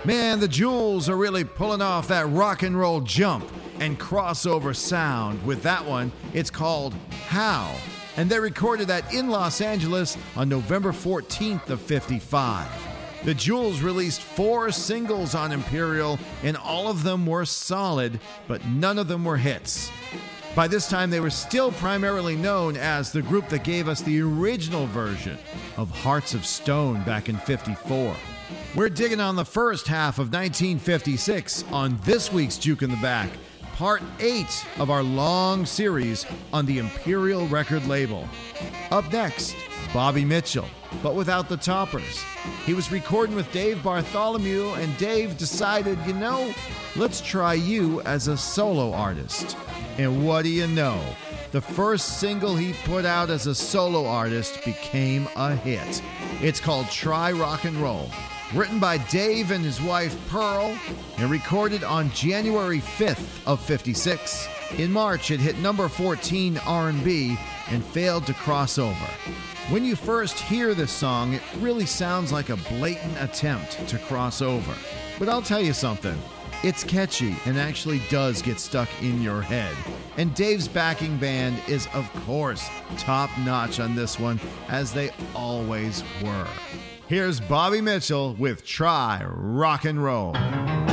Man, the Jewels are really pulling off that rock and roll jump and crossover sound with that one. It's called How, and they recorded that in Los Angeles on November 14th of 55. The Jewels released 4 singles on Imperial, and all of them were solid, but none of them were hits. By this time, they were still primarily known as the group that gave us the original version of Hearts of Stone back in 54. We're digging on the first half of 1956 on this week's Juke in the Back, part 8 of our long series on the Imperial record label. Up next, Bobby Mitchell, but without the toppers. He was recording with Dave Bartholomew, and Dave decided, let's try you as a solo artist. And what do you know? The first single he put out as a solo artist became a hit. It's called Try Rock and Roll. Written by Dave and his wife Pearl, and recorded on January 5th of 56. In March, it hit number 14 R&B and failed to cross over. When you first hear this song, it really sounds like a blatant attempt to cross over. But I'll tell you something, it's catchy and actually does get stuck in your head. And Dave's backing band is, of course, top-notch on this one, as they always were. Here's Bobby Mitchell with Try Rock and Roll.